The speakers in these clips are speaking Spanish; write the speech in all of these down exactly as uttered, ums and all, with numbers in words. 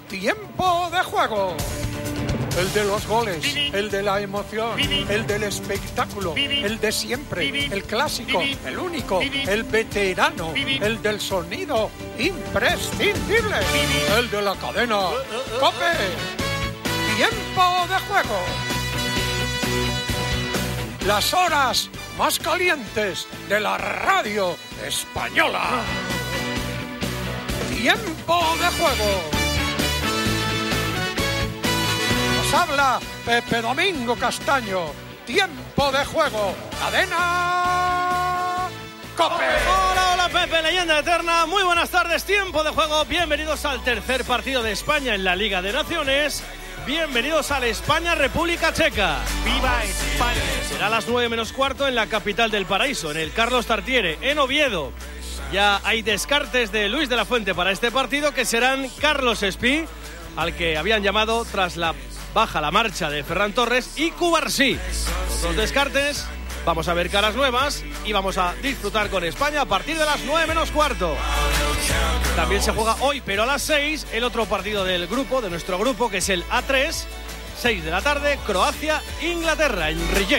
Tiempo de juego. El de los goles, el de la emoción, el del espectáculo, el de siempre, el clásico, el único, el veterano, el del sonido imprescindible, el de la cadena COPE. Tiempo de juego. Las horas más calientes de la radio española. Tiempo de juego. Nos habla Pepe Domingo Castaño. Tiempo de juego. Cadena COPE. Hola, hola Pepe, leyenda eterna. Muy buenas tardes. Tiempo de juego. Bienvenidos al tercer partido de España en la Liga de Naciones. Bienvenidos a la España-República Checa. ¡Viva España! Será a las nueve menos cuarto en la capital del paraíso, en el Carlos Tartiere, en Oviedo. Ya hay descartes de Luis de la Fuente para este partido, que serán Carlos Espí, al que habían llamado tras la baja la marcha de Ferran Torres, y Cubarsí. Los dos descartes, vamos a ver caras nuevas y vamos a disfrutar con España a partir de las nueve menos cuarto. También se juega hoy, pero a las seis, el otro partido del grupo, de nuestro grupo, que es el A tres, seis de la tarde, Croacia-Inglaterra, en Rijeka.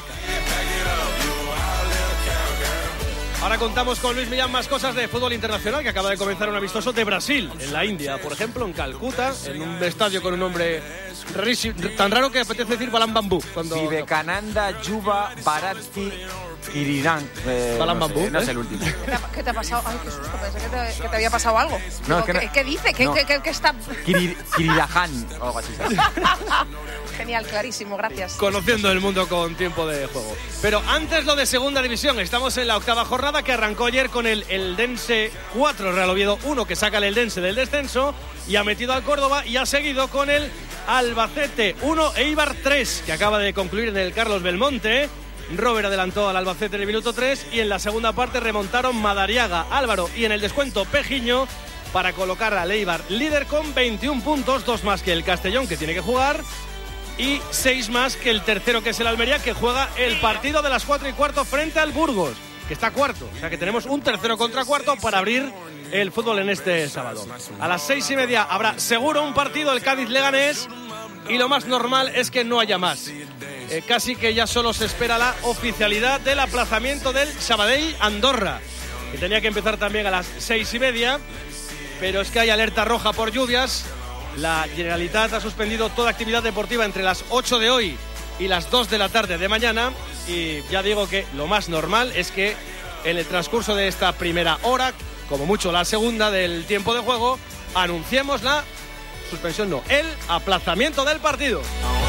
Ahora contamos con Luis Millán más cosas de fútbol internacional, que acaba de comenzar un amistoso de Brasil, en la India, por ejemplo, en Calcuta, en un estadio con un nombre rarísimo, tan raro que apetece decir Balam Bambú. Cuando... Vivekananda Yuva Bharatzi Kiriran. Eh, Balam no Bambú, sé, no ¿eh? es el último. ¿Qué te, ha, ¿Qué te ha pasado? Ay, qué susto, pensé que te, que te había pasado algo. No, Digo, es que ¿qué, no, ¿Qué dice? ¿Qué, no. qué, qué, qué está...? Kirir, Kirirahan o algo así. Genial, clarísimo, gracias. Conociendo el mundo con tiempo de juego. Pero antes lo de segunda división. Estamos en la octava jornada, que arrancó ayer con el Eldense cuatro, Real Oviedo uno, que saca el Eldense del descenso y ha metido al Córdoba, y ha seguido con el Albacete uno, Eibar tres, que acaba de concluir en el Carlos Belmonte. Robert adelantó al Albacete en el minuto tres y en la segunda parte remontaron Madariaga, Álvaro y en el descuento Pejiño para colocar al Eibar líder con veintiún puntos, dos más que el Castellón, que tiene que jugar, y seis más que el tercero, que es el Almería, que juega el partido de las cuatro y cuarto frente al Burgos, que está cuarto. O sea que tenemos un tercero contra cuarto para abrir el fútbol en este sábado. A las seis y media habrá seguro un partido, el Cádiz-Leganés, y lo más normal es que no haya más. Eh, casi que ya solo se espera la oficialidad del aplazamiento del Sabadell-Andorra, que tenía que empezar también a las seis y media, pero es que hay alerta roja por lluvias. La Generalitat ha suspendido toda actividad deportiva entre las ocho de hoy y las dos de la tarde de mañana, y ya digo que lo más normal es que en el transcurso de esta primera hora, como mucho la segunda del tiempo de juego, anunciemos la suspensión, no, el aplazamiento del partido.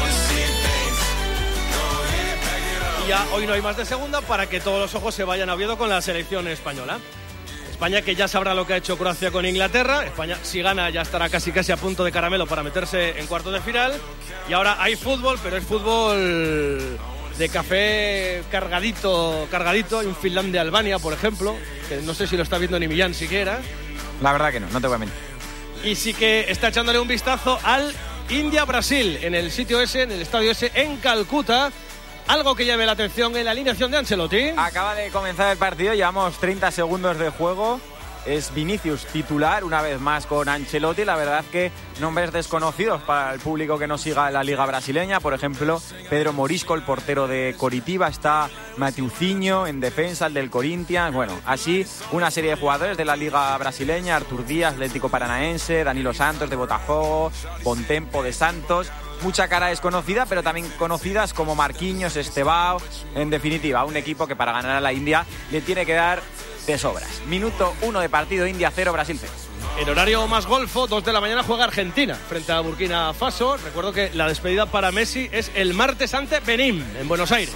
Y ya hoy no hay más de segunda, para que todos los ojos se vayan a Oviedo con la selección española. España, que ya sabrá lo que ha hecho Croacia con Inglaterra. España, si gana, ya estará casi casi a punto de caramelo para meterse en cuartos de final. Y ahora hay fútbol, pero es fútbol de café cargadito, cargadito. Hay un Finlandia-Albania, por ejemplo, que no sé si lo está viendo ni Millán siquiera. La verdad que no, no te voy a mentir. Y sí que está echándole un vistazo al India-Brasil, en el sitio ese, en el estadio ese, en Calcuta. Algo que llame la atención en la alineación de Ancelotti. Acaba de comenzar el partido, llevamos treinta segundos de juego. Es Vinicius titular, una vez más con Ancelotti. La verdad que nombres desconocidos para el público que no siga la Liga Brasileña. Por ejemplo, Pedro Morisco, el portero de Coritiba. Está Mateuzinho en defensa, el del Corinthians. Bueno, así una serie de jugadores de la Liga Brasileña. Artur Díaz, Atlético Paranaense. Danilo Santos, de Botafogo. Bontempo, de Santos. Mucha cara desconocida, pero también conocidas como Marquinhos, Estebao. En definitiva, un equipo que para ganar a la India le tiene que dar de sobras. Minuto uno de partido, India cero, Brasil cero. En horario más golfo, dos de la mañana, juega Argentina frente a Burkina Faso. Recuerdo que la despedida para Messi es el martes ante Benín, en Buenos Aires.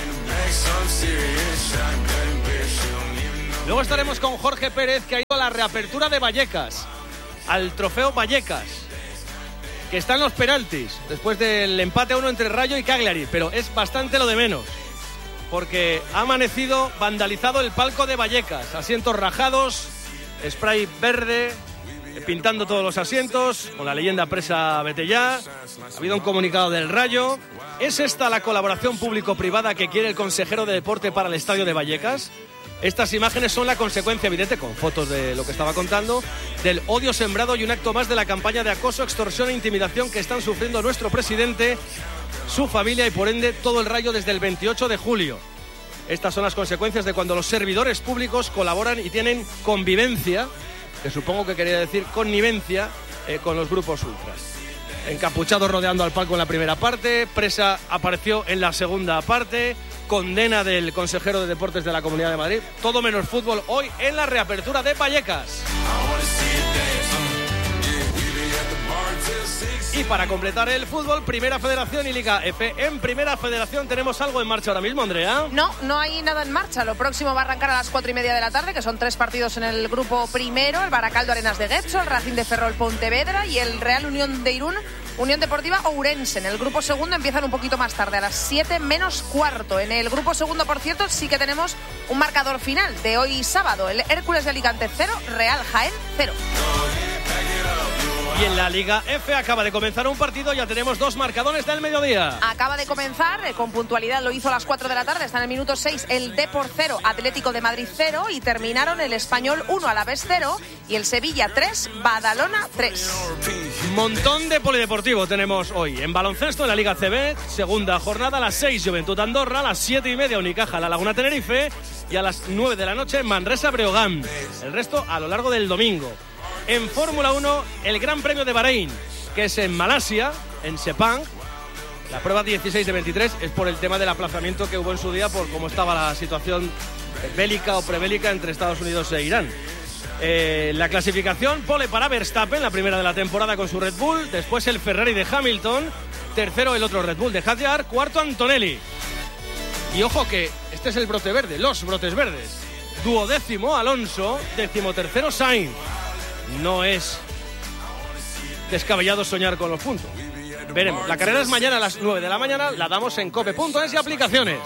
Luego estaremos con Jorge Pérez, que ha ido a la reapertura de Vallecas, al trofeo Vallecas, que está en los penaltis, después del empate a uno entre Rayo y Cagliari, pero es bastante lo de menos, porque ha amanecido vandalizado el palco de Vallecas, asientos rajados, spray verde, pintando todos los asientos, con la leyenda presa vete ya. Ha habido un comunicado del Rayo. ¿Es esta la colaboración público-privada que quiere el consejero de deporte para el estadio de Vallecas? Estas imágenes son la consecuencia evidente, con fotos de lo que estaba contando, del odio sembrado y un acto más de la campaña de acoso, extorsión e intimidación que están sufriendo nuestro presidente, su familia y por ende todo el Rayo desde el veintiocho de julio. Estas son las consecuencias de cuando los servidores públicos colaboran y tienen convivencia, que supongo que quería decir connivencia, eh, con los grupos ultras. Encapuchados rodeando al palco en la primera parte, Presa apareció en la segunda parte, condena del consejero de Deportes de la Comunidad de Madrid, todo menos fútbol hoy en la reapertura de Vallecas. Y para completar el fútbol, Primera Federación y Liga F. En Primera Federación tenemos algo en marcha ahora mismo, Andrea. No, no hay nada en marcha. Lo próximo va a arrancar a las cuatro y media de la tarde, que son tres partidos en el grupo primero: el Baracaldo Arenas de Getxo, el Racing de Ferrol Pontevedra y el Real Unión de Irún Unión Deportiva Ourense. En el grupo segundo empiezan un poquito más tarde, a las siete menos cuarto. En el grupo segundo, por cierto, sí que tenemos un marcador final de hoy sábado: el Hércules de Alicante cero, Real Jaén cero. Y en la Liga F acaba de comenzar un partido, ya tenemos dos marcadores del mediodía. Acaba de comenzar, eh, con puntualidad lo hizo a las cuatro de la tarde, está en el minuto seis, el Depor cero, Atlético de Madrid cero, y terminaron el Español uno, Alavés cero, y el Sevilla tres, Badalona tres. Montón de polideportivo tenemos hoy. En baloncesto, en la Liga C B, segunda jornada, a las seis Juventud Andorra, a las siete y media Unicaja La Laguna Tenerife y a las nueve de la noche Manresa Breogán. El resto a lo largo del domingo. En Fórmula uno, el Gran Premio de Bahrein, que es en Malasia, en Sepang. La prueba dieciséis de veintitrés es por el tema del aplazamiento que hubo en su día por cómo estaba la situación bélica o prebélica entre Estados Unidos e Irán. Eh, la clasificación, pole para Verstappen, la primera de la temporada con su Red Bull. Después el Ferrari de Hamilton. Tercero el otro Red Bull de Hadjar. Cuarto Antonelli. Y ojo que este es el brote verde, los brotes verdes. Duodécimo Alonso, decimotercero Sainz. No es descabellado soñar con los puntos. Veremos. La carrera es mañana a las nueve de la mañana. La damos en cope punto es y aplicaciones.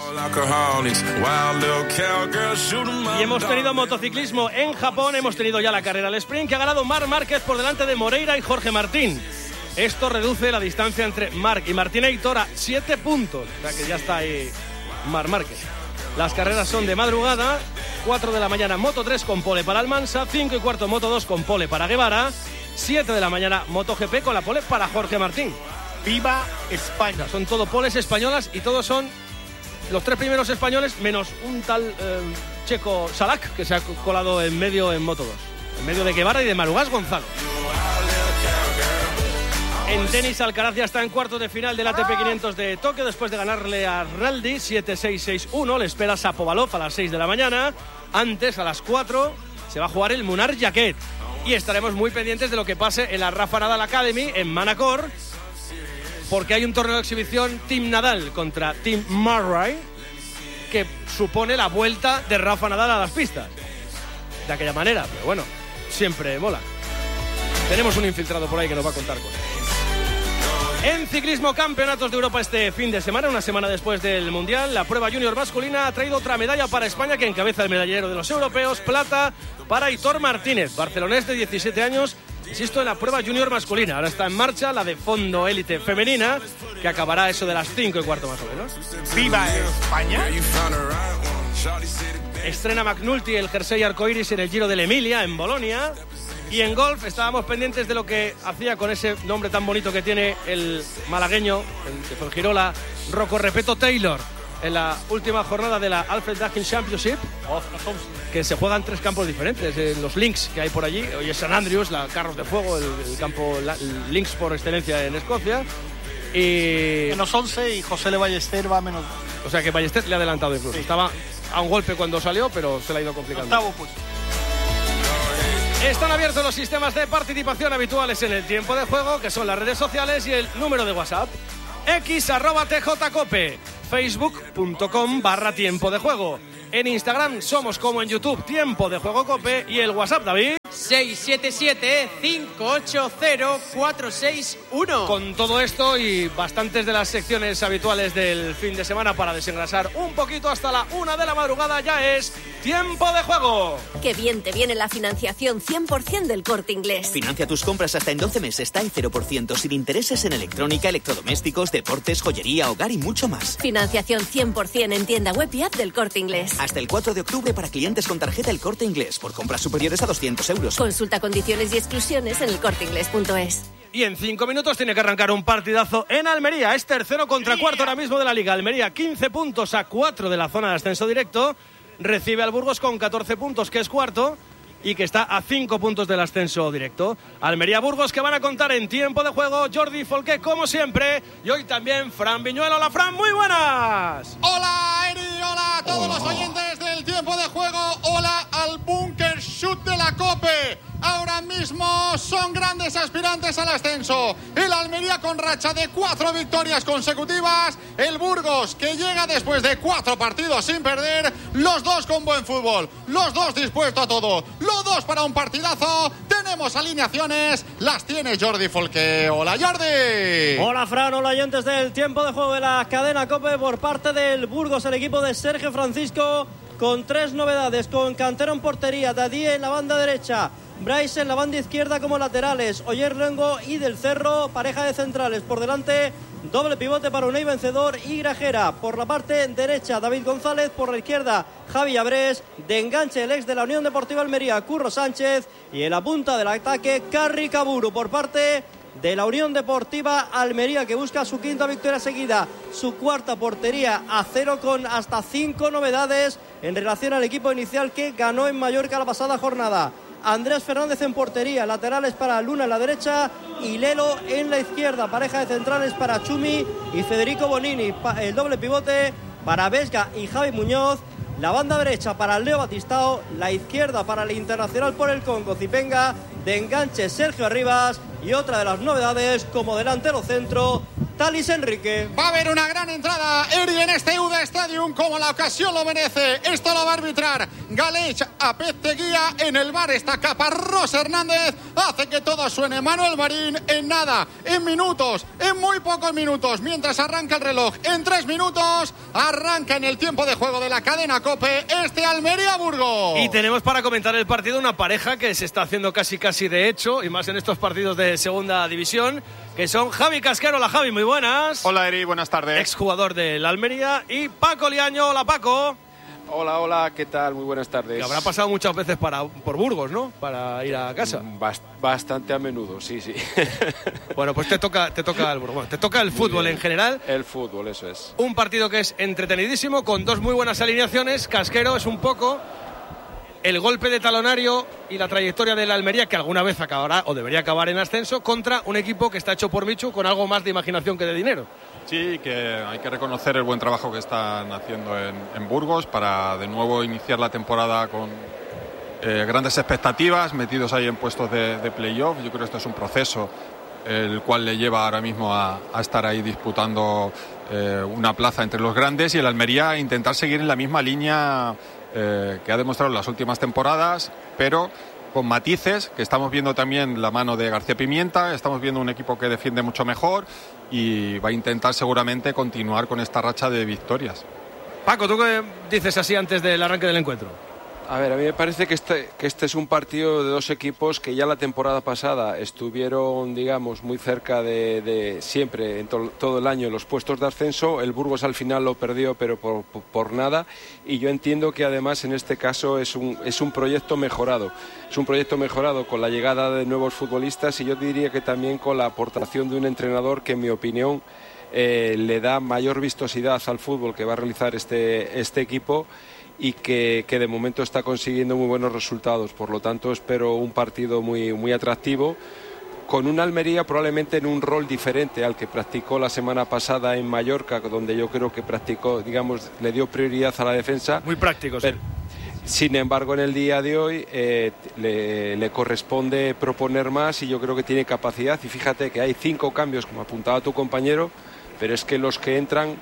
Y hemos tenido motociclismo en Japón. Hemos tenido ya la carrera al sprint, que ha ganado Marc Márquez por delante de Moreira y Jorge Martín. Esto reduce la distancia entre Marc y Martín-Eitor a siete puntos. O sea que ya está ahí Marc Márquez. Las carreras son de madrugada. cuatro de la mañana Moto tres con pole para Almansa, cinco y cuarto Moto dos con pole para Guevara, siete de la mañana MotoGP con la pole para Jorge Martín. ¡Viva España! Son todo poles españolas y todos son los tres primeros españoles, menos un tal eh, checo Salak, que se ha colado en medio en Moto dos, en medio de Guevara y de Marugás Gonzalo. En tenis, Alcaraz ya está en cuartos de final del A T P quinientos de Tokio después de ganarle a Raldi siete seis seis uno. Le espera Shapovalov a las seis de la mañana. Antes, a las cuatro, se va a jugar el Munar Jaquet. Y estaremos muy pendientes de lo que pase en la Rafa Nadal Academy en Manacor, porque hay un torneo de exhibición Team Nadal contra Team Murray, que supone la vuelta de Rafa Nadal a las pistas. De aquella manera, pero bueno, siempre mola. Tenemos un infiltrado por ahí que nos va a contar cosas. En ciclismo, campeonatos de Europa este fin de semana, una semana después del Mundial. La prueba junior masculina ha traído otra medalla para España, que encabeza el medallero de los europeos, plata para Hitor Martínez, barcelonés de diecisiete años, insisto, en la prueba junior masculina. Ahora está en marcha la de fondo élite femenina, que acabará eso de las cinco y cuarto más o menos. ¡Viva España! Estrena McNulty el jersey arcoiris en el Giro de la Emilia, en Bolonia. Y en golf estábamos pendientes de lo que hacía con ese nombre tan bonito que tiene el malagueño, el de Fuengirola, Rocco Repeto Taylor, en la última jornada de la Alfred Duncan Championship, que se juegan tres campos diferentes, en los links que hay por allí. Hoy es San Andrews, la Carros de Fuego, el, el campo la, el links por excelencia en Escocia. Y menos once y José Le Ballester va a menos dos. O sea que Ballester le ha adelantado incluso. Sí. Estaba a un golpe cuando salió, pero se le ha ido complicando. Octavo, pues. Están abiertos los sistemas de participación habituales en el tiempo de juego, que son las redes sociales y el número de WhatsApp. X arroba tjcope, facebook.com barra tiempo de juego. En Instagram somos como en YouTube, tiempo de juego cope, y el WhatsApp, David. seis siete siete, cinco ocho cero, cuatro seis uno. Con todo esto y bastantes de las secciones habituales del fin de semana para desengrasar un poquito hasta la una de la madrugada, ya es tiempo de juego. Qué bien te viene la financiación cien por ciento del Corte Inglés. Financia tus compras hasta en doce meses, está en cero por ciento, sin intereses en electrónica, electrodomésticos, deportes, joyería, hogar y mucho más. Financiación cien por ciento en tienda web y app del Corte Inglés. Hasta el cuatro de octubre para clientes con tarjeta El Corte Inglés, por compras superiores a doscientos euros. Consulta condiciones y exclusiones en el corte inglés punto es. Y en cinco minutos tiene que arrancar un partidazo en Almería. Es tercero contra cuarto ahora mismo de la Liga. Almería quince puntos a cuatro de la zona de ascenso directo. Recibe al Burgos con catorce puntos, que es cuarto, y que está a cinco puntos del ascenso directo. Almería-Burgos, que van a contar en tiempo de juego Jordi Folqué, como siempre, y hoy también Fran Viñuelo. Hola, Fran, muy buenas. Hola, Eri, hola a todos oh. los oyentes del tiempo de juego. Hola al Bunker Shoot de la COPE. Ahora mismo son grandes aspirantes al ascenso. El Almería con racha de cuatro victorias consecutivas. El Burgos, que llega después de cuatro partidos sin perder. Los dos con buen fútbol. Los dos dispuestos a todo. Los dos para un partidazo. Tenemos alineaciones. Las tiene Jordi Folqué. Hola, Jordi. Hola, Fran. Hola, oyentes del tiempo de juego de la cadena COPE. Por parte del Burgos, el equipo de Sergio Francisco, con tres novedades. Con Cantero en portería, Dadí en la banda derecha, Bryce en la banda izquierda como laterales, Oyer Luengo y Del Cerro, pareja de centrales. Por delante, doble pivote para Unai Vencedor y Grajera. Por la parte derecha, David González. Por la izquierda, Javi Abrés. De enganche, el ex de la Unión Deportiva Almería, Curro Sánchez. Y en la punta del ataque, Carri Caburu. Por parte de la Unión Deportiva Almería, que busca su quinta victoria seguida, su cuarta portería a cero, con hasta cinco novedades en relación al equipo inicial que ganó en Mallorca la pasada jornada. Andrés Fernández en portería, laterales para Luna en la derecha y Lelo en la izquierda, pareja de centrales para Chumi y Federico Bonini, el doble pivote para Vesga y Javi Muñoz, la banda derecha para Leo Batistao, la izquierda para el internacional por el Congo Zipenga, de enganche Sergio Arribas y otra de las novedades como delantero centro, Talis Enrique. Va a haber una gran entrada, Eri, en este U D A Stadium, como la ocasión lo merece. Esto lo va a arbitrar Galech Apeteguía. En el bar está Caparrós Hernández. Hace que todo suene Manuel Marín. En nada, en minutos, en muy pocos minutos, mientras arranca el reloj, en tres minutos, arranca en el tiempo de juego de la cadena COPE este Almería-Burgos. Y tenemos para comentar el partido una pareja que se está haciendo casi casi de hecho, y más en estos partidos de segunda división, que son Javi Casquero. Hola, Javi, muy buenas. Hola, Eri, buenas tardes. Exjugador del Almería. Y Paco Liaño. Hola, Paco. Hola, hola, ¿qué tal? Muy buenas tardes. Que habrá pasado muchas veces para, por Burgos, ¿no? Para ir a casa. Bast- bastante a menudo, sí, sí. Bueno, pues te toca, te toca el Burgos. Bueno, te toca el fútbol en general. El fútbol, eso es. Un partido que es entretenidísimo, con dos muy buenas alineaciones. Casquero es un poco el golpe de talonario y la trayectoria de la Almería, que alguna vez acabará o debería acabar en ascenso, contra un equipo que está hecho por Michu, con algo más de imaginación que de dinero. Sí, que hay que reconocer el buen trabajo que están haciendo en, en Burgos para de nuevo iniciar la temporada con eh, grandes expectativas, metidos ahí en puestos de, de playoff. Yo creo que esto es un proceso el cual le lleva ahora mismo a, a estar ahí disputando eh, una plaza entre los grandes, y el Almería a intentar seguir en la misma línea eh, que ha demostrado en las últimas temporadas, pero con matices, que estamos viendo también la mano de García Pimienta. Estamos viendo un equipo que defiende mucho mejor y va a intentar seguramente continuar con esta racha de victorias. Paco, ¿tú qué dices así antes del arranque del encuentro? A ver, a mí me parece que este, que este es un partido de dos equipos que ya la temporada pasada estuvieron, digamos, muy cerca de, de siempre, en to, todo el año, los puestos de ascenso. El Burgos al final lo perdió, pero por, por, por nada. Y yo entiendo que además en este caso es un, es un proyecto mejorado. Es un proyecto mejorado con la llegada de nuevos futbolistas, y yo diría que también con la aportación de un entrenador que, en mi opinión, eh, le da mayor vistosidad al fútbol que va a realizar este, este equipo, y que, que de momento está consiguiendo muy buenos resultados. Por lo tanto, espero un partido muy, muy atractivo, con una Almería probablemente en un rol diferente al que practicó la semana pasada en Mallorca, donde yo creo que practicó, digamos, le dio prioridad a la defensa. Muy práctico, sí. Sin embargo, en el día de hoy eh, le, le corresponde proponer más, y yo creo que tiene capacidad. Y fíjate que hay cinco cambios, como apuntaba tu compañero, pero es que los que entran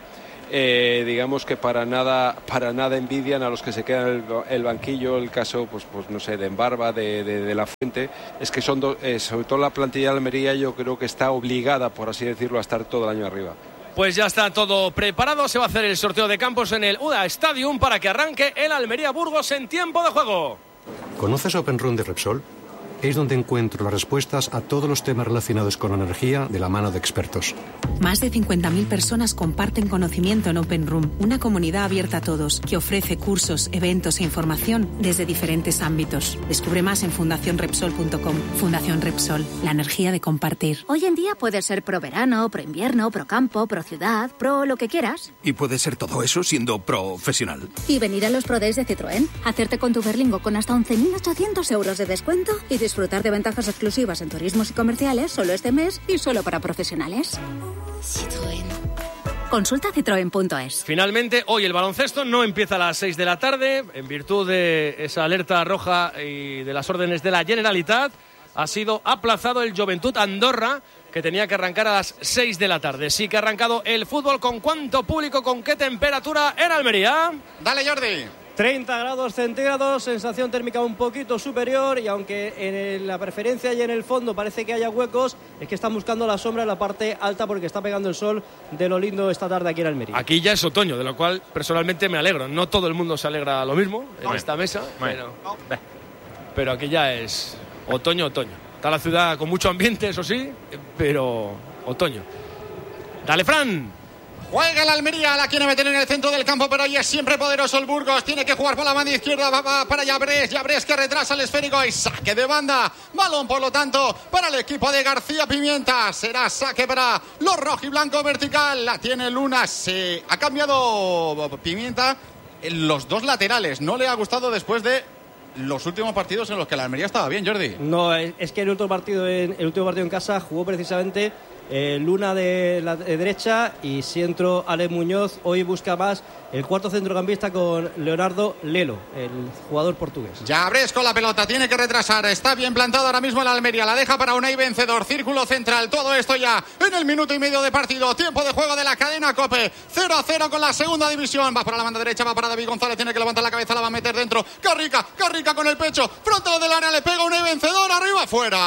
eh, digamos que para nada para nada envidian a los que se quedan en el, el banquillo. El caso, pues, pues no sé, de Embarba, de, de, de La Fuente, es que son, do, eh, sobre todo la plantilla de Almería, yo creo que está obligada, por así decirlo, a estar todo el año arriba. Pues ya está todo preparado, se va a hacer el sorteo de campos en el U D A Stadium para que arranque el Almería Burgos en tiempo de juego. ¿Conoces Open Room de Repsol? Es donde encuentro las respuestas a todos los temas relacionados con energía de la mano de expertos. Más de cincuenta mil personas comparten conocimiento en Open Room, una comunidad abierta a todos que ofrece cursos, eventos e información desde diferentes ámbitos. Descubre más en fundación repsol punto com. Fundación Repsol, la energía de compartir. Hoy en día puedes ser pro verano, pro invierno, pro campo, pro ciudad, pro lo que quieras. Y puede ser todo eso siendo profesional. Y venir a los Pro Days de Citroën, hacerte con tu Berlingo con hasta once mil ochocientos euros de descuento y disfrutar de ventajas exclusivas en turismos y comerciales solo este mes y solo para profesionales. Citroën. Consulta citroen punto es. Finalmente, hoy el baloncesto no empieza a las seis de la tarde. En virtud de esa alerta roja y de las órdenes de la Generalitat, ha sido aplazado el Joventut Andorra, que tenía que arrancar a las seis de la tarde. Sí que ha arrancado el fútbol. ¿Con cuánto público, con qué temperatura en Almería? Dale, Jordi. treinta grados centígrados, sensación térmica un poquito superior, y aunque en la preferencia y en el fondo parece que haya huecos, es que están buscando la sombra en la parte alta porque está pegando el sol de lo lindo esta tarde aquí en Almería. Aquí ya es otoño, de lo cual personalmente me alegro. No todo el mundo se alegra lo mismo en bueno, esta mesa, bueno. pero, pero aquí ya es otoño, otoño. Está la ciudad con mucho ambiente, eso sí, pero otoño. ¡Dale, Fran! Juega el Almería, la quiere meter en el centro del campo, pero hoy es siempre poderoso el Burgos. Tiene que jugar por la banda izquierda, va, va para Llabrés. Llabrés que retrasa el esférico y saque de banda. Balón, por lo tanto, para el equipo de García Pimienta. Será saque para los rojiblancos vertical. La tiene Luna. Se ha cambiado Pimienta en los dos laterales. No le ha gustado después de los últimos partidos en los que el Almería estaba bien, Jordi. No, es que el último partido en, el último partido en casa jugó precisamente Eh, Luna de la de derecha y centro Ale Muñoz. Hoy busca más el cuarto centrocampista con Leonardo Lelo, el jugador portugués. Llabrés con la pelota, tiene que retrasar. Está bien plantado ahora mismo el Almería. La deja para Unai Vencedor, círculo central. Todo esto ya en el minuto y medio de partido. Tiempo de juego de la cadena COPE. cero a cero con la segunda división. Va por la banda derecha, va para David González. Tiene que levantar la cabeza, la va a meter dentro. Carrica, Carrica con el pecho. Frontal del área, le pega Unai Vencedor. Arriba,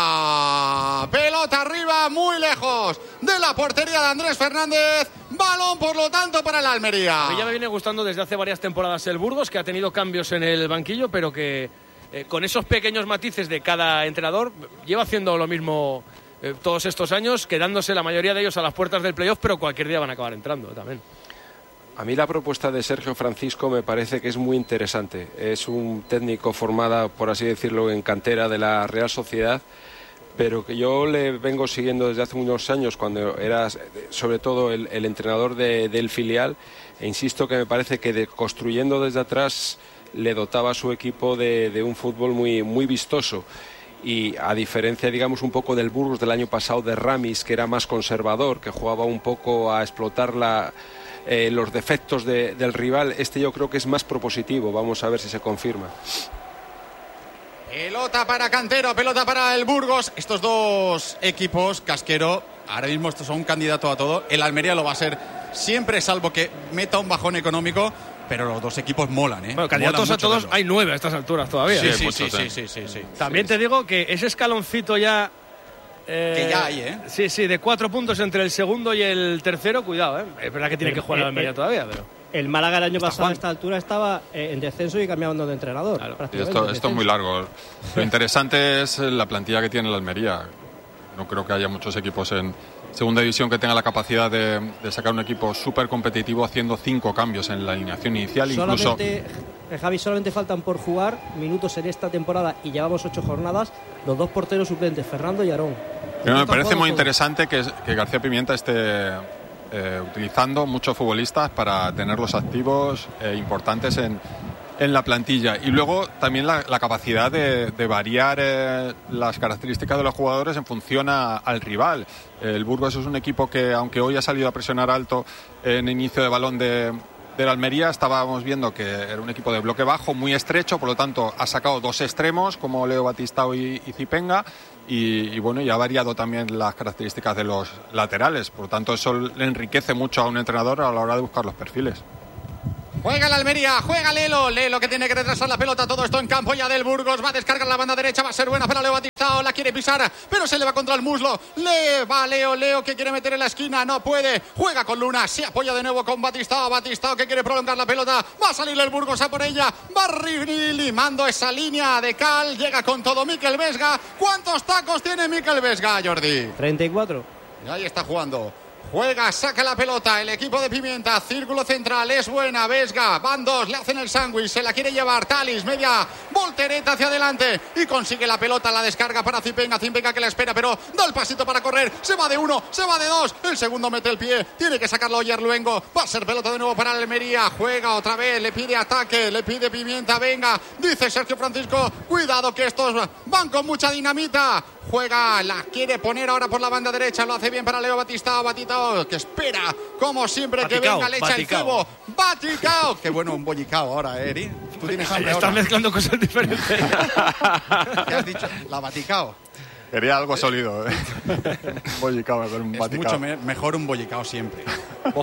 fuera. Pelota arriba, muy lejos de la portería de Andrés Fernández. Balón, por lo tanto, para el Almería. A mí ya me viene gustando desde hace varias temporadas el Burgos, que ha tenido cambios en el banquillo, pero que eh, con esos pequeños matices de cada entrenador lleva haciendo lo mismo eh, todos estos años, quedándose la mayoría de ellos a las puertas del playoff, pero cualquier día van a acabar entrando también. A mí la propuesta de Sergio Francisco me parece que es muy interesante. Es un técnico formado, por así decirlo, en cantera de la Real Sociedad, pero que yo le vengo siguiendo desde hace unos años, cuando era sobre todo el, el entrenador de, del filial, e insisto que me parece que de, construyendo desde atrás le dotaba a su equipo de, de un fútbol muy, muy vistoso. Y a diferencia, digamos, un poco del Burgos del año pasado de Ramis, que era más conservador, que jugaba un poco a explotar la, eh, los defectos de, del rival, este yo creo que es más propositivo. Vamos a ver si se confirma. Pelota para Cantero, pelota para el Burgos. Estos dos equipos, Casquero, ahora mismo estos son un candidato a todo. El Almería lo va a ser siempre, salvo que meta un bajón económico. Pero los dos equipos molan, ¿eh? Bueno, candidatos molan a todos verlo. hay nueve a estas alturas todavía. Sí, ¿eh? sí, Muchos, sí, ¿eh? sí, sí, sí, sí. También sí, te digo que ese escaloncito ya... Eh, que ya hay, ¿eh? Sí, sí, de cuatro puntos entre el segundo y el tercero, cuidado, ¿eh? Es verdad que tiene que jugar el Almería todavía, pero... El Málaga el año pasado a esta altura estaba eh, en descenso y cambiando de entrenador. Claro. Esto, esto es muy largo. Lo interesante es la plantilla que tiene el Almería. No creo que haya muchos equipos en segunda división que tengan la capacidad de, de sacar un equipo súper competitivo haciendo cinco cambios en la alineación inicial. Solamente, incluso... Javi, solamente faltan por jugar minutos en esta temporada y llevamos ocho jornadas los dos porteros suplentes, Fernando y Aarón. Pero me parece muy interesante que, que García Pimienta esté... Eh, utilizando muchos futbolistas para tenerlos activos e importantes en, en la plantilla, y luego también la, la capacidad de, de variar eh, las características de los jugadores en función a, al rival. El Burgos es un equipo que, aunque hoy ha salido a presionar alto en inicio de balón de, del Almería estábamos viendo que era un equipo de bloque bajo, muy estrecho, por lo tanto ha sacado dos extremos como Leo Batistao y, y Zipenga y, y bueno, y ha variado también las características de los laterales, por lo tanto eso le enriquece mucho a un entrenador a la hora de buscar los perfiles. Juega el Almería, juega Lelo, Lelo que tiene que retrasar la pelota, todo esto en campo ya del Burgos, va a descargar la banda derecha, va a ser buena para Leo Batistao, la quiere pisar, pero se le va contra el muslo, le va Leo, Leo que quiere meter en la esquina, no puede, juega con Luna, se apoya de nuevo con Batistao, Batistao que quiere prolongar la pelota, va a salir el Burgos a por ella, va limando esa línea de cal, llega con todo Mikel Vesga, ¿cuántos tacos tiene Mikel Vesga, Jordi? treinta y cuatro. Y ahí está jugando. Juega, saca la pelota, el equipo de Pimienta, círculo central, es buena, Vesga, van dos, le hacen el sándwich, se la quiere llevar, Talis, media voltereta hacia adelante y consigue la pelota, la descarga para Zipenga, Zipenga que la espera, pero da el pasito para correr, se va de uno, se va de dos, el segundo mete el pie, tiene que sacarlo Oyer Luengo, va a ser pelota de nuevo para el Almería, juega otra vez, le pide ataque, le pide Pimienta, venga, dice Sergio Francisco, cuidado que estos van con mucha dinamita. Juega, la quiere poner ahora por la banda derecha, lo hace bien para Leo Batistao, Batistao que espera, como siempre, Baticao, que venga, le echa Baticao. El cebo, Baticao, qué bueno un bollicao ahora, ¿eh, Eri? Tú tienes hambre Estás ahora. mezclando cosas diferentes. ¿Qué has dicho? La Baticao. Quería algo sólido, ¿eh? Un bollicao, pero un es Baticao. mucho me- mejor un bollicao siempre. Oh.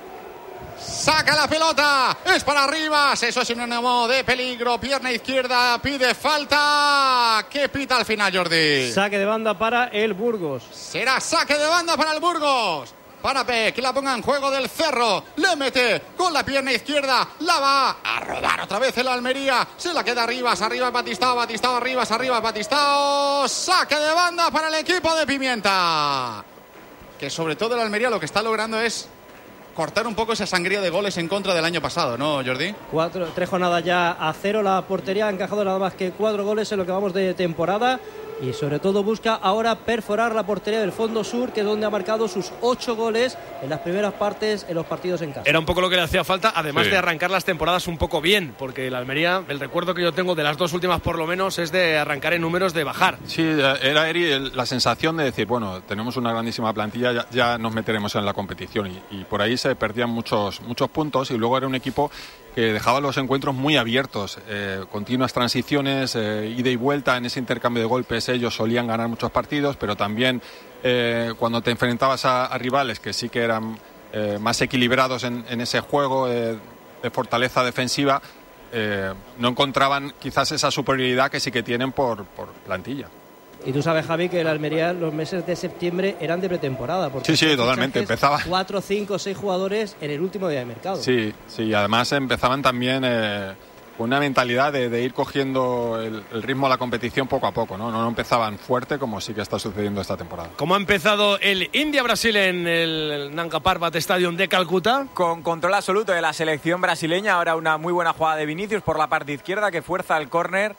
Saca la pelota, es para Rivas, eso es sinónimo de peligro, pierna izquierda, pide falta, ¿qué pita al final, Jordi? Saque de banda para el Burgos. Será saque de banda para el Burgos. Para P, que la ponga en juego del Cerro, le mete con la pierna izquierda, la va a rodar otra vez el Almería, se la queda Rivas, arriba Batistao, Batistao, Rivas, arriba Batistao, saque de banda para el equipo de Pimienta. Que sobre todo el Almería lo que está logrando es cortar un poco esa sangría de goles en contra del año pasado, ¿no, Jordi? Cuatro, tres jornadas ya a cero. La portería ha encajado nada más que cuatro goles en lo que vamos de temporada. Y sobre todo busca ahora perforar la portería del fondo sur, que es donde ha marcado sus ocho goles en las primeras partes en los partidos en casa. Era un poco lo que le hacía falta, además Sí. de arrancar las temporadas un poco bien, porque el Almería, el recuerdo que yo tengo de las dos últimas por lo menos, es de arrancar en números de bajar. Sí, era Eri el- la sensación de decir, bueno, tenemos una grandísima plantilla, ya, ya nos meteremos en la competición y, y por ahí se perdían muchos, muchos puntos y luego era un equipo que dejaba los encuentros muy abiertos, eh, continuas transiciones, eh, ida y vuelta en ese intercambio de golpes, ellos solían ganar muchos partidos, pero también eh, cuando te enfrentabas a, a rivales que sí que eran eh, más equilibrados en, en ese juego eh, de fortaleza defensiva, eh, no encontraban quizás esa superioridad que sí que tienen por, por plantilla. Y tú sabes, Javi, que el Almería los meses de septiembre eran de pretemporada. Porque Sí, sí, estos totalmente, fichajes, empezaba. Cuatro, cinco, seis jugadores en el último día de mercado. Sí, sí, además empezaban también eh, con una mentalidad de, de ir cogiendo el, el ritmo de la competición poco a poco, ¿no? No empezaban fuerte como sí que está sucediendo esta temporada. ¿Cómo ha empezado el India-Brasil en el Nanga Parbat Stadium de Calcuta? Con control absoluto de la selección brasileña, ahora una muy buena jugada de Vinicius por la parte izquierda que fuerza el córner.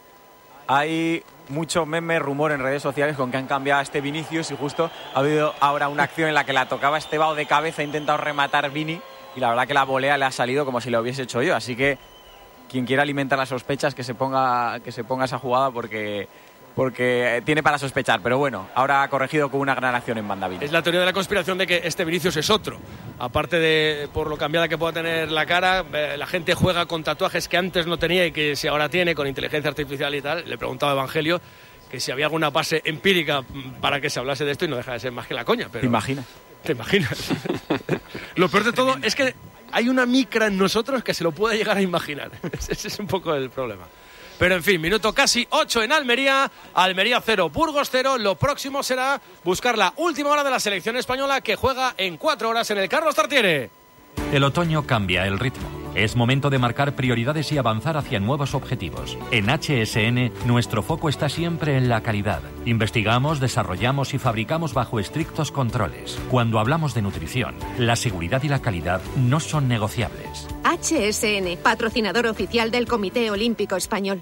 Hay mucho meme, rumor en redes sociales con que han cambiado a este Vinicius y justo ha habido ahora una acción en la que la tocaba Estebao de cabeza, ha intentado rematar Vini y la verdad que la volea le ha salido como si lo hubiese hecho yo, así que quien quiera alimentar las sospechas que se ponga, que se ponga esa jugada porque, porque tiene para sospechar, pero bueno, ahora ha corregido con una gran acción en banda Vini. Es la teoría de la conspiración de que este Vinicius es otro. Aparte de por lo cambiada que pueda tener la cara, eh, la gente juega con tatuajes que antes no tenía y que si ahora tiene con inteligencia artificial y tal. Le preguntaba a Evangelio que si había alguna base empírica para que se hablase de esto y no deja de ser más que la coña. Pero ¿Te imaginas? ¿Te imaginas? Lo peor de todo es que hay una micra en nosotros que se lo puede llegar a imaginar. Ese es un poco el problema. Pero en fin, minuto casi ocho en Almería, Almería cero, Burgos cero. Lo próximo será buscar la última hora de la selección española que juega en cuatro horas en el Carlos Tartiere. El otoño cambia el ritmo. Es momento de marcar prioridades y avanzar hacia nuevos objetivos. En H S N, nuestro foco está siempre en la calidad. Investigamos, desarrollamos y fabricamos bajo estrictos controles. Cuando hablamos de nutrición, la seguridad y la calidad no son negociables. H S N, patrocinador oficial del Comité Olímpico Español.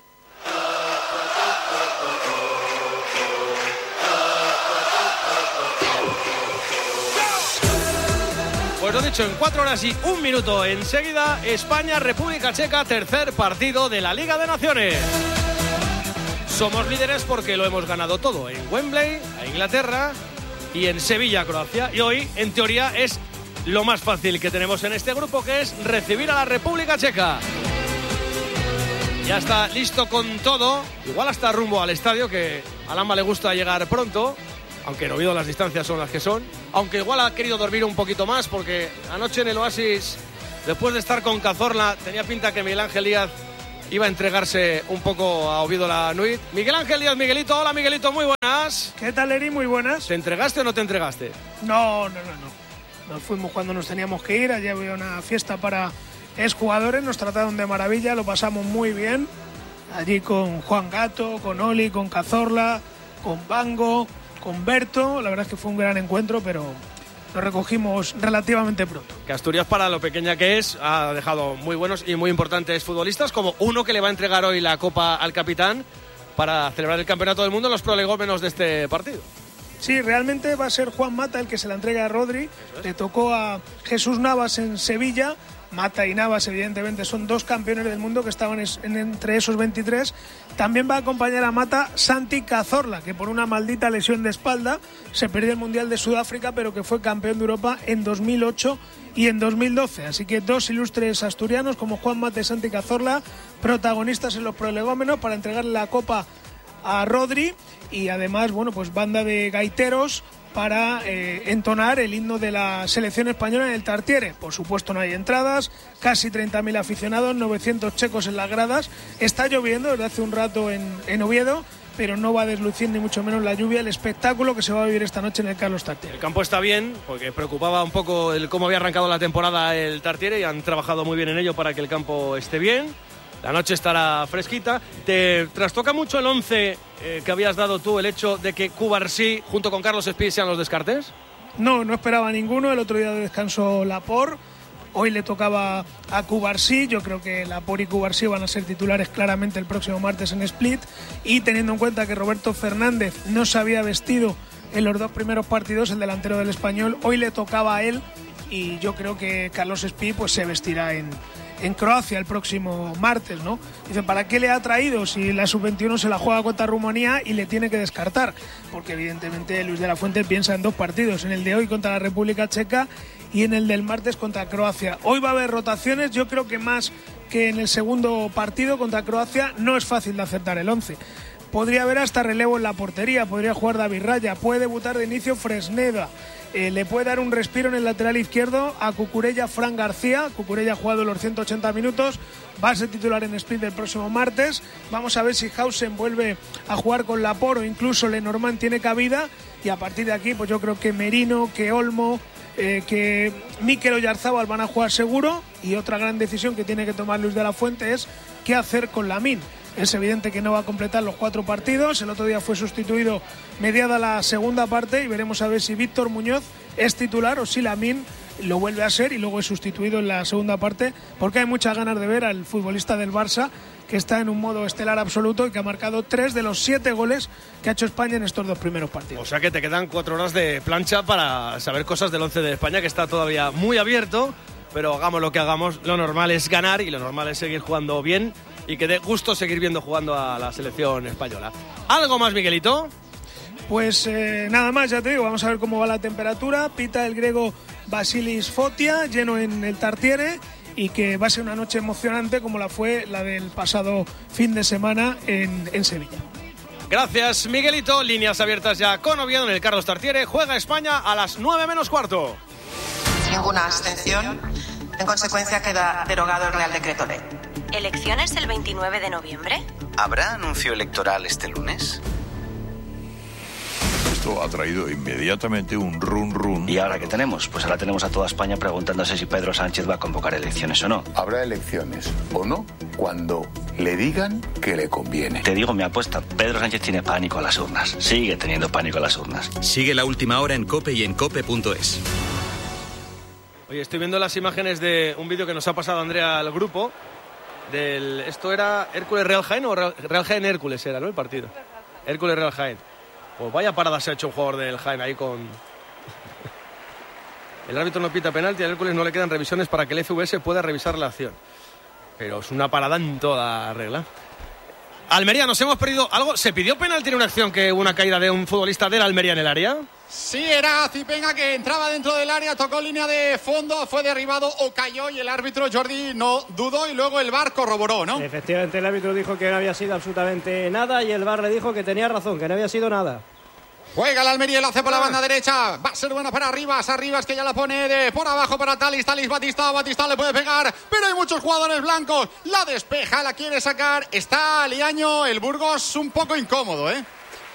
Pues lo dicho, en cuatro horas y un minuto enseguida, España, República Checa, tercer partido de la Liga de Naciones. Somos líderes porque lo hemos ganado todo en Wembley, a Inglaterra y en Sevilla, Croacia. Y hoy, en teoría, es lo más fácil que tenemos en este grupo, que es recibir a la República Checa. Ya está listo con todo, igual hasta rumbo al estadio, que a Lamba le gusta llegar pronto, aunque en Oviedo las distancias son las que son, aunque igual ha querido dormir un poquito más, porque anoche en el Oasis, después de estar con Cazorla, tenía pinta que Miguel Ángel Díaz iba a entregarse un poco a Oviedo la nuit. Miguel Ángel Díaz, Miguelito, hola Miguelito, muy buenas. ¿Qué tal, Eri? Muy buenas. ¿Te entregaste o no te entregaste? No, no, no, no. Nos fuimos cuando nos teníamos que ir, allí había una fiesta para exjugadores, nos trataron de maravilla, lo pasamos muy bien, allí con Juan Gato, con Oli, con Cazorla, con Bango, con Berto, la verdad es que fue un gran encuentro, pero lo recogimos relativamente pronto. Que Asturias, para lo pequeña que es, ha dejado muy buenos y muy importantes futbolistas, como uno que le va a entregar hoy la Copa al capitán para celebrar el Campeonato del Mundo en los prolegómenos de este partido. Sí, realmente va a ser Juan Mata el que se la entrega a Rodri. Le tocó a Jesús Navas en Sevilla. Mata y Navas, evidentemente, son dos campeones del mundo que estaban en, entre esos veintitrés. También va a acompañar a Mata Santi Cazorla, que por una maldita lesión de espalda se perdió el Mundial de Sudáfrica, pero que fue campeón de Europa en dos mil ocho y en dos mil doce. Así que dos ilustres asturianos como Juan Mata y Santi Cazorla, protagonistas en los prolegómenos para entregarle la Copa a Rodri, y además, bueno, pues banda de gaiteros para eh, entonar el himno de la selección española en el Tartiere. Por supuesto no hay entradas, casi treinta mil aficionados, novecientos checos en las gradas. Está lloviendo desde hace un rato en, en Oviedo, pero no va a deslucir ni mucho menos la lluvia el espectáculo que se va a vivir esta noche en el Carlos Tartiere. El campo está bien, porque preocupaba un poco el cómo había arrancado la temporada el Tartiere, y han trabajado muy bien en ello para que el campo esté bien. La noche estará fresquita. ¿Te trastoca mucho el once eh, que habías dado tú, el hecho de que Cubarsí junto con Carlos Espí sean los descartes? No, no esperaba ninguno. El otro día de descanso Laporte. Hoy le tocaba a Cubarsí. Yo creo que Laporte y Cubarsí van a ser titulares claramente el próximo martes en Split. Y teniendo en cuenta que Roberto Fernández no se había vestido en los dos primeros partidos, el delantero del Español, hoy le tocaba a él. Y yo creo que Carlos Espí pues se vestirá en... en Croacia el próximo martes, ¿no? Dice, ¿para qué le ha traído si la sub veintiuno se la juega contra Rumanía y le tiene que descartar? Porque evidentemente Luis de la Fuente piensa en dos partidos, en el de hoy contra la República Checa y en el del martes contra Croacia. Hoy va a haber rotaciones, yo creo que más que en el segundo partido contra Croacia. No es fácil de acertar el once. Podría haber hasta relevo en la portería, podría jugar David Raya, puede debutar de inicio Fresneda. Eh, le puede dar un respiro en el lateral izquierdo a Cucurella Fran García. Cucurella ha jugado los ciento ochenta minutos, va a ser titular en Split el próximo martes. Vamos a ver si Hausen vuelve a jugar con Laporte o incluso Lenormand tiene cabida, y a partir de aquí pues yo creo que Merino, que Olmo, eh, que Mikel Oyarzábal van a jugar seguro. Y otra gran decisión que tiene que tomar Luis de la Fuente es qué hacer con Lamine. Es evidente que no va a completar los cuatro partidos. El otro día fue sustituido mediada la segunda parte, y veremos a ver si Víctor Muñoz es titular o si Lamine lo vuelve a ser y luego es sustituido en la segunda parte, porque hay muchas ganas de ver al futbolista del Barça, que está en un modo estelar absoluto y que ha marcado tres de los siete goles que ha hecho España en estos dos primeros partidos. O sea que te quedan cuatro horas de plancha para saber cosas del once de España, que está todavía muy abierto, pero hagamos lo que hagamos, lo normal es ganar y lo normal es seguir jugando bien, y que dé gusto seguir viendo jugando a la selección española. ¿Algo más, Miguelito? Pues eh, nada más, ya te digo, vamos a ver cómo va la temperatura. Pita el griego Vasilis Fotia, lleno en el Tartiere, y que va a ser una noche emocionante como la fue la del pasado fin de semana en, en Sevilla. Gracias, Miguelito. Líneas abiertas ya con Oviedo en el Carlos Tartiere. Juega España a las nueve menos cuarto. Ninguna abstención. En consecuencia queda derogado el Real Decreto Ley. ¿Elecciones el veintinueve de noviembre? ¿Habrá anuncio electoral este lunes? Esto ha traído inmediatamente un run run. ¿Y ahora qué tenemos? Pues ahora tenemos a toda España preguntándose si Pedro Sánchez va a convocar elecciones o no. Habrá elecciones o no cuando le digan que le conviene. Te digo mi apuesta, Pedro Sánchez tiene pánico a las urnas. Sigue teniendo pánico a las urnas. Sigue La Última Hora en COPE y en cope punto es. Oye, estoy viendo las imágenes de un vídeo que nos ha pasado Andrea al grupo. Del, ¿Esto era Hércules Real Jaén o Real Jaén Hércules era, no, el partido? Hércules Real Jaén. Pues vaya parada se ha hecho un jugador del Jaén ahí con... El árbitro no pita penalti, al Hércules no le quedan revisiones para que el F V S pueda revisar la acción. Pero es una parada en toda regla. Almería, nos hemos perdido algo. ¿Se pidió penalti en una acción que hubo una caída de un futbolista de la Almería en el área? Sí, era Zipenga que entraba dentro del área, tocó línea de fondo, fue derribado o cayó y el árbitro Jordi no dudó y luego el V A R corroboró, ¿no? Efectivamente, el árbitro dijo que no había sido absolutamente nada y el V A R le dijo que tenía razón, que no había sido nada. Juega el Almería y lo hace por la banda derecha. Va a ser bueno para Arribas. Arribas que ya la pone de por abajo para Talis. Talis Batista. Batista le puede pegar. Pero hay muchos jugadores blancos. La despeja, la quiere sacar. Está Liaño, el Burgos, un poco incómodo, ¿eh?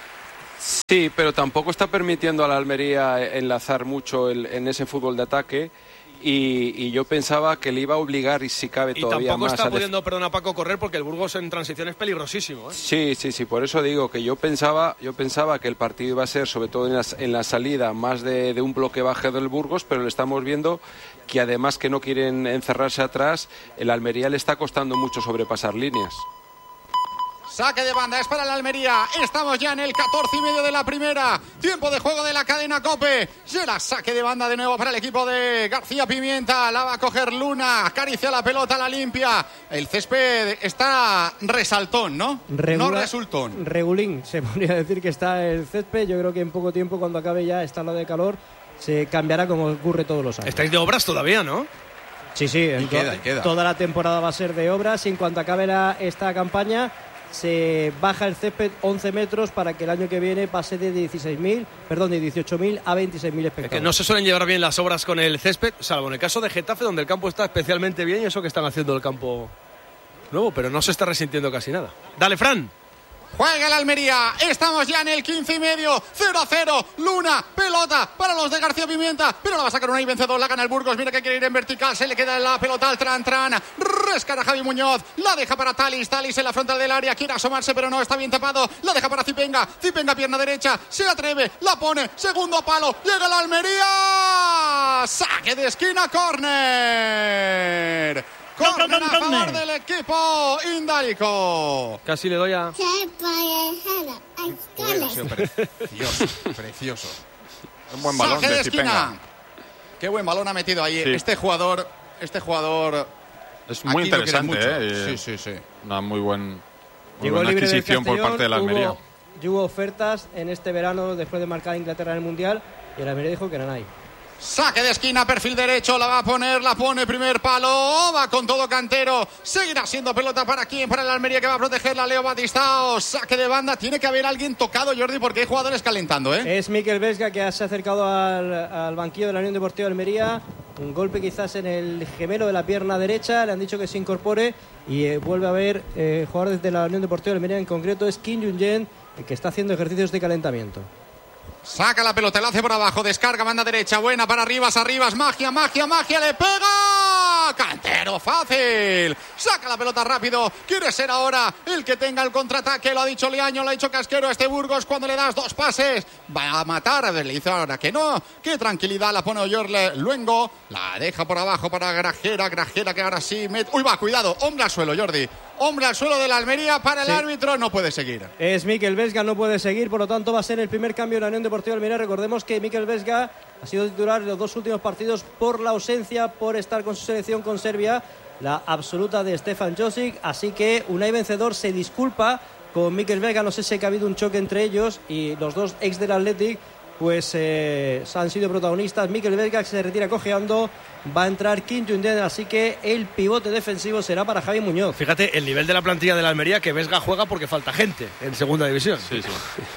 Sí, pero tampoco está permitiendo a la Almería enlazar mucho el, en ese fútbol de ataque. Y, y yo pensaba que le iba a obligar, y si cabe todavía más. Y tampoco está a pudiendo, def- perdona Paco, correr porque el Burgos en transición es peligrosísimo, ¿eh? Sí, sí, sí, por eso digo que yo pensaba yo pensaba que el partido iba a ser, sobre todo en la, en la salida, más de, de un bloque bajo del Burgos, pero le estamos viendo que además que no quieren encerrarse atrás, el Almería le está costando mucho sobrepasar líneas. Saque de banda, es para la Almería. Estamos ya en el catorce y medio de la primera. Tiempo de juego de la cadena COPE. Será saque de banda de nuevo para el equipo de García Pimienta. La va a coger Luna. Acaricia la pelota, la limpia. El césped está resaltón, ¿no? Regula- no resultón. Regulín, se podría decir que está el césped. Yo creo que en poco tiempo, cuando acabe ya esta ola de calor, se cambiará como ocurre todos los años. Estáis de obras todavía, ¿no? Sí, sí. En to- queda, y queda. Toda la temporada va a ser de obras y en cuanto acabe la, esta campaña se baja el césped once metros para que el año que viene pase de dieciséis mil, perdón, de dieciocho mil a veintiséis mil espectadores. Es que no se suelen llevar bien las obras con el césped, salvo en el caso de Getafe, donde el campo está especialmente bien y eso que están haciendo el campo nuevo, pero no se está resintiendo casi nada. Dale, Fran. Juega el Almería, estamos ya en el quince y medio, cero a cero, Luna, pelota para los de García Pimienta, pero la va a sacar una y vencedor, la gana el Burgos, mira que quiere ir en vertical, se le queda la pelota al Tran Tran, rescara Javi Muñoz, la deja para Talis, Talis en la frontal del área, quiere asomarse pero no, está bien tapado, la deja para Zipenga, Zipenga pierna derecha, se atreve, la pone, segundo palo, llega la Almería, saque de esquina, córner. Córner a favor del equipo indálico. Casi le doy a... Bueno, sí, precioso, precioso. Un buen balón Saque de de esquina. Zipenga. Qué buen balón ha metido ahí. Sí. Este jugador, este jugador Es muy aquí lo quieren interesante, mucho. ¿eh? Sí, sí, sí. Una muy, buen, muy Llegó buena libre del adquisición por Castellón, parte de la Almería. Hubo, y hubo ofertas en este verano después de marcar a Inglaterra en el Mundial y el Almería dijo que no hay. Saque de esquina, perfil derecho, la va a poner, la pone, primer palo, va con todo Cantero, seguirá siendo pelota para quién, para el Almería que va a protegerla, Leo Batistao, saque de banda, tiene que haber alguien tocado, Jordi, porque hay jugadores calentando, ¿eh? Es Mikel Vesga que se ha acercado al, al banquillo de la Unión Deportiva de Almería, un golpe quizás en el gemelo de la pierna derecha, le han dicho que se incorpore y eh, vuelve a ver eh, jugador desde la Unión Deportiva de Almería, en concreto es Kim Jung-jen, que está haciendo ejercicios de calentamiento. Saca la pelota, la hace por abajo, descarga, banda derecha, buena para Arribas, Arribas, magia, magia, magia, le pega, Cantero, fácil, saca la pelota rápido, quiere ser ahora el que tenga el contraataque, lo ha dicho Liaño, lo ha dicho Casquero, a este Burgos cuando le das dos pases, va a matar, a ver, le dice ahora que no, qué tranquilidad, la pone Oyorle, Luengo, la deja por abajo para Grajera, Grajera que ahora sí, met... uy va, cuidado, hombre al suelo, Jordi, hombre al suelo de la Almería para el Sí. árbitro, no puede seguir. Es Mikel Vesga, no puede seguir, por lo tanto va a ser el primer cambio en la Unión Deportiva de Almería. Recordemos que Mikel Vesga ha sido titular en los dos últimos partidos por la ausencia, por estar con su selección con Serbia, la absoluta de Stefan Josic, así que Unai Vencedor se disculpa con Mikel Vesga, no sé si ha habido un choque entre ellos y los dos ex del Athletic pues eh, han sido protagonistas. Mikel Vesga se retira cojeando, va a entrar Kim Jung-jen, así que el pivote defensivo será para Javi Muñoz. Fíjate el nivel de la plantilla de la Almería, que Vesga juega porque falta gente en segunda división. Sí, sí.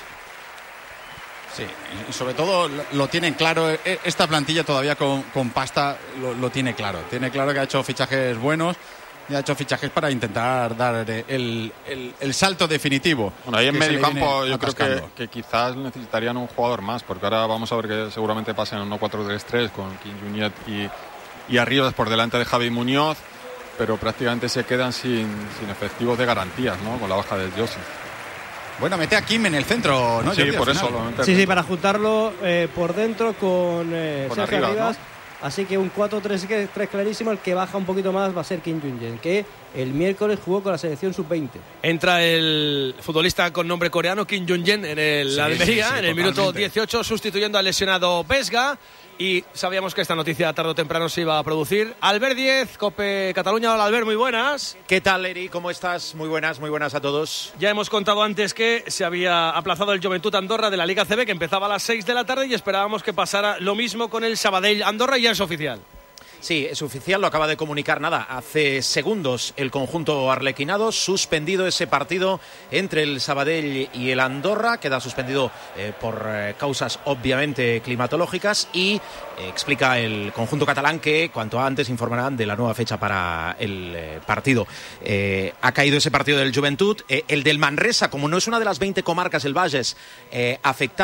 Sí, y sobre todo lo tienen claro, esta plantilla todavía con, con pasta lo, lo tiene claro. Tiene claro que ha hecho fichajes buenos y ha hecho fichajes para intentar dar el, el, el salto definitivo. Bueno, ahí en medio campo yo creo que, atascando. que quizás necesitarían un jugador más, porque ahora vamos a ver que seguramente pasen en uno cuatro tres tres con Kim Jung-jen y, y Arribas por delante de Javi Muñoz, pero prácticamente se quedan sin, sin efectivos de garantías, ¿no? Con la baja de Joseph. Bueno, mete a Kim en el centro, ¿no? Sí, Jordi, por al eso. final. Lo mete Sí, sí, para juntarlo eh, por dentro con, eh, Con Sergio Arribas, Arribas. ¿no? Así que un cuatro tres tres clarísimo. El que baja un poquito más va a ser Kim Jung-jen, que el miércoles jugó con la selección sub veinte. Entra el futbolista con nombre coreano Kim Jung-jen en el Sí, Almería, sí, sí, en el minuto totalmente. dieciocho, sustituyendo al lesionado Vesga. y sabíamos que esta noticia tarde o temprano se iba a producir. Albert Díez, COPE Cataluña. Hola, Albert, muy buenas. ¿Qué tal, Eri? ¿Cómo estás? Muy buenas, muy buenas a todos. Ya hemos contado antes que se había aplazado el Joventut Andorra de la Liga C B, que empezaba a las seis de la tarde, y esperábamos que pasara lo mismo con el Sabadell Andorra, y ya es oficial. Sí, es oficial, lo acaba de comunicar nada, hace segundos el conjunto arlequinado, suspendido ese partido entre el Sabadell y el Andorra, queda suspendido eh, por eh, causas obviamente climatológicas, y eh, explica el conjunto catalán que cuanto antes informarán de la nueva fecha para el eh, partido. Eh, ha caído ese partido del Joventut, eh, el del Manresa, como no es una de las veinte comarcas, el Bages, eh, afectado